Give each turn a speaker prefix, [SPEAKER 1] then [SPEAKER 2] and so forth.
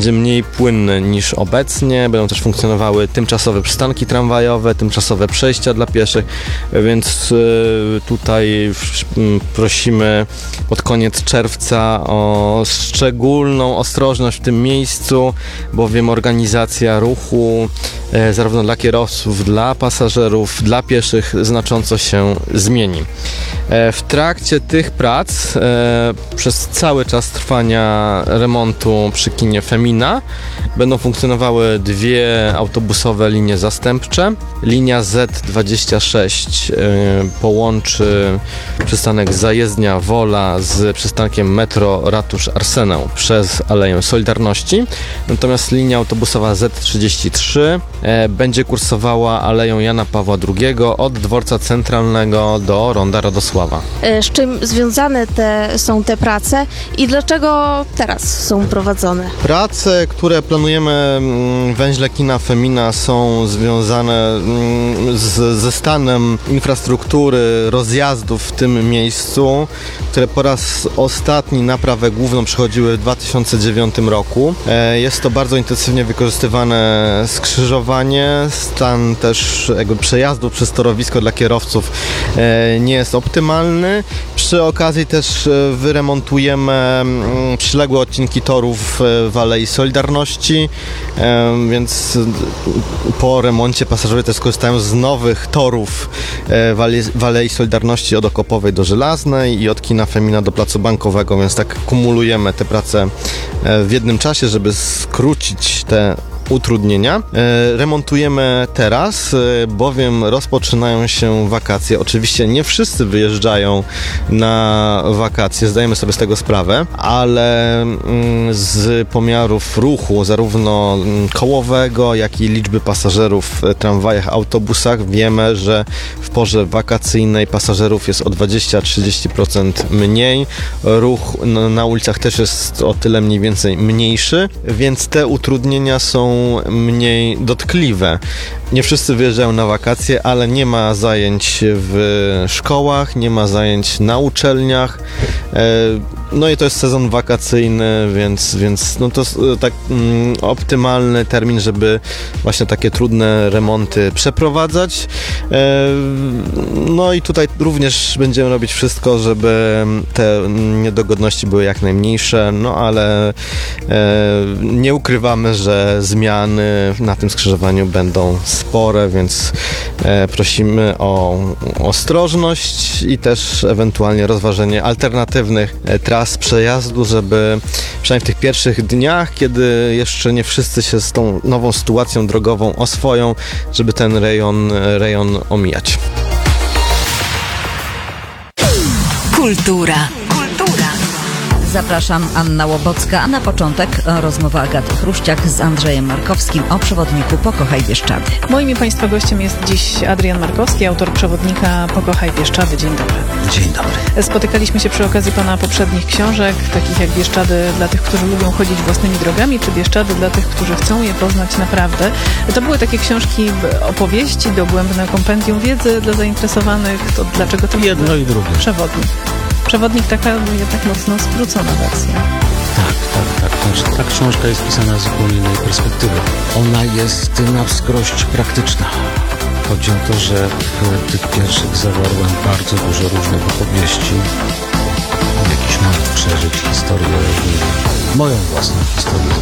[SPEAKER 1] będzie mniej płynny niż obecnie. Będą też funkcjonowały tymczasowe przystanki tramwajowe, tymczasowe przejścia dla pieszych, więc tutaj prosimy pod koniec czerwca o szczególną ostrożność w tym miejscu, bowiem organizacja ruchu zarówno dla kierowców, dla pasażerów, dla pieszych znacząco się zmieni. W trakcie tych prac przez cały czas trwania remontu przy kinie Femina będą funkcjonowały dwie autobusowe linie zastępcze. Linia Z26 połączy przystanek Zajezdnia Wola z przystankiem metro Ratusz Arsenał przez Aleję Solidarności. Natomiast linia autobusowa Z33 będzie kursowała Aleją Jana Pawła II od dworca centralnego do ronda Radosława.
[SPEAKER 2] Z czym związane są te prace i dlaczego teraz są prowadzone?
[SPEAKER 1] Prace, które planujemy w węźle kina Femina, są związane ze stanem infrastruktury rozjazdów w tym miejscu, które po raz ostatni naprawę główną przechodziły w 2009 roku. Jest to bardzo intensywnie wykorzystywane skrzyżowanie. Stan też jakby przejazdu przez torowisko dla kierowców nie jest optymalny. Przy okazji też wyremontujemy przyległe odcinki torów w Alei Solidarności, więc po remoncie pasażerowie też skorzystają z nowych torów w Alei Solidarności od Okopowej do Żelaznej i od kina Femina do Placu Bankowego, więc tak kumulujemy te prace w jednym czasie, żeby skrócić te utrudnienia. Remontujemy teraz, bowiem rozpoczynają się wakacje. Oczywiście nie wszyscy wyjeżdżają na wakacje, zdajemy sobie z tego sprawę, ale z pomiarów ruchu, zarówno kołowego, jak i liczby pasażerów w tramwajach, autobusach, wiemy, że w porze wakacyjnej pasażerów jest o 20-30% mniej. Ruch na ulicach też jest o tyle mniej więcej mniejszy, więc te utrudnienia są mniej dotkliwe. Nie wszyscy wyjeżdżają na wakacje, ale nie ma zajęć w szkołach, nie ma zajęć na uczelniach. No i to jest sezon wakacyjny, więc no to jest tak optymalny termin, żeby właśnie takie trudne remonty przeprowadzać. No i tutaj również będziemy robić wszystko, żeby te niedogodności były jak najmniejsze, no ale nie ukrywamy, że zmiany na tym skrzyżowaniu będą spore, więc prosimy o ostrożność i też ewentualnie rozważenie alternatywnych tras przejazdu, żeby przynajmniej w tych pierwszych dniach, kiedy jeszcze nie wszyscy się z tą nową sytuacją drogową oswoją, żeby ten rejon omijać.
[SPEAKER 3] Kultura. Zapraszam, Anna Łobocka, a na początek rozmowa Agaty Chruściak z Andrzejem Markowskim o przewodniku Pokochaj Bieszczady.
[SPEAKER 4] Moim i Państwa gościem jest dziś Adrian Markowski, autor przewodnika Pokochaj Bieszczady. Dzień dobry.
[SPEAKER 5] Dzień dobry.
[SPEAKER 4] Spotykaliśmy się przy okazji Pana poprzednich książek, takich jak Bieszczady dla tych, którzy lubią chodzić własnymi drogami, czy Bieszczady dla tych, którzy chcą je poznać naprawdę. To były takie książki opowieści, dogłębne kompendium wiedzy dla zainteresowanych. To dlaczego to
[SPEAKER 5] jedno i drugie.
[SPEAKER 4] Przewodnik, taka jednak mocno skrócona wersja.
[SPEAKER 5] Tak. Znaczy, ta książka jest pisana z zupełnie innej perspektywy. Ona jest na wskroś praktyczna. Chodzi o to, że w tych pierwszych zawarłem bardzo dużo różnych opowieści, jakichś moich przeżyć, historię, moją własną historię